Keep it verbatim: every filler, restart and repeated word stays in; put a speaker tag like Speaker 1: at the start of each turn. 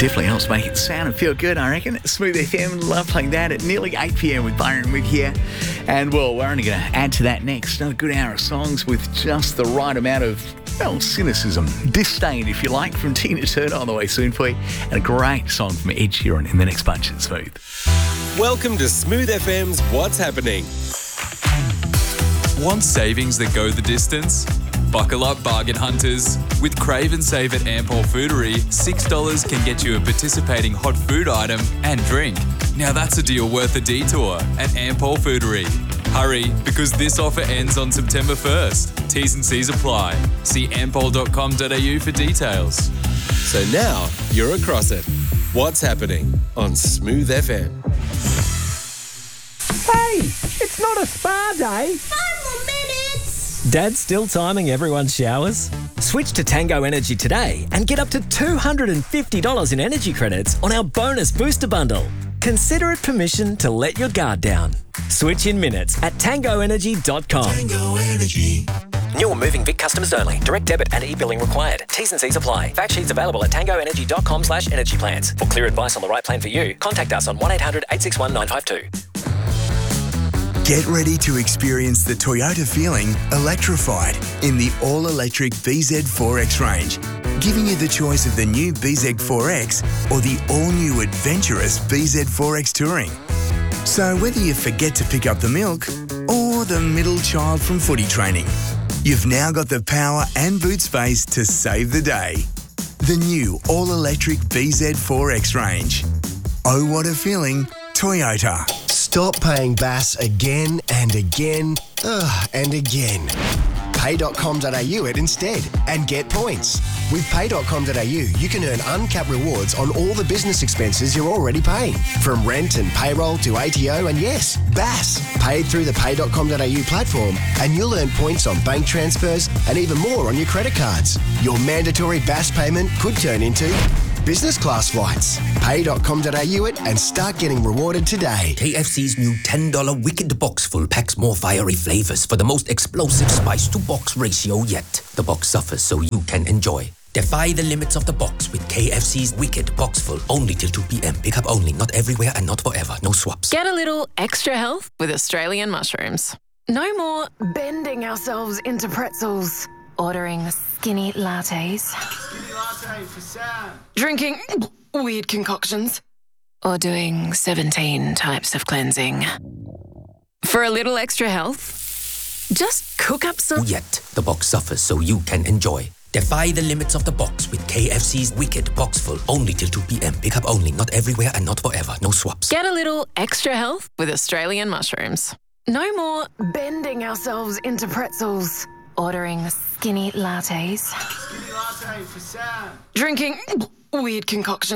Speaker 1: Definitely helps make it sound and feel good, I reckon. Smooth F M, love playing that at nearly eight p.m. with Byron Wick here. And, well, we're only going to add to that next. Another good hour of songs with just the right amount of, well, cynicism, disdain, if you like, from Tina Turner on the way soon for you. And a great song from Ed Sheeran in the next bunch at Smooth.
Speaker 2: Welcome to Smooth F M's What's Happening.
Speaker 3: Want savings that go the distance? Buckle up, bargain hunters. With Crave and Save at Ampol Foodery, six dollars can get you a participating hot food item and drink. Now that's a deal worth a detour at Ampol Foodery. Hurry, because this offer ends on September first. T's and C's apply. See ampol dot com dot a u for details.
Speaker 2: So now you're across it. What's Happening on Smooth F M.
Speaker 4: Hey, it's not a spa day.
Speaker 5: Five more minutes.
Speaker 4: Dad's still timing everyone's showers? Switch to Tango Energy today and get up to two hundred fifty dollars in energy credits on our bonus booster bundle. Consider it permission to let your guard down. Switch in minutes at tango energy dot com.
Speaker 6: Tango Energy.
Speaker 7: New or moving Vic customers only. Direct debit and e-billing required. T's and C's apply. Fact sheets available at tango energy dot com slash energy plans. For clear advice on the right plan for you, contact us on one eight hundred eight six one nine five two.
Speaker 6: Get ready to experience the Toyota feeling electrified in the all-electric B Z four X range, giving you the choice of the new B Z four X or the all-new adventurous B Z four X Touring. So whether you forget to pick up the milk or the middle child from footy training, you've now got the power and boot space to save the day. The new all-electric B Z four X range. Oh, what a feeling, Toyota.
Speaker 8: Stop paying B A S again and again ugh, and again. pay dot com dot a u it instead and get points. With pay dot com dot a u, you can earn uncapped rewards on all the business expenses you're already paying, from rent and payroll to A T O and, yes, B A S, paid through the pay dot com dot a u platform, and you'll earn points on bank transfers and even more on your credit cards. Your mandatory B A S payment could turn into business class flights. pay dot com dot a u it and start getting rewarded today.
Speaker 9: K F C's new ten dollars Wicked Box Full packs more fiery flavours for the most explosive spice-to-box ratio yet. The box suffers so you can enjoy. Defy the limits of the box with K F C's Wicked Box Full. Only till two p.m. Pick up only, not everywhere and not forever. No swaps.
Speaker 10: Get a little extra health with Australian mushrooms. No more bending ourselves into pretzels. Ordering skinny lattes.
Speaker 11: Skinny latte for Sam.
Speaker 10: Drinking weird concoctions. Or doing seventeen types of cleansing. For a little extra health, just cook up some...
Speaker 9: Yet, the box suffers so you can enjoy. Defy the limits of the box with K F C's Wicked Box Full. Only till two p.m. Pick up only, not everywhere and not forever. No swaps.
Speaker 10: Get a little extra health with Australian mushrooms. No more bending ourselves into pretzels. Ordering skinny lattes.
Speaker 11: Skinny latte for Sam.
Speaker 10: Drinking weird concoctions.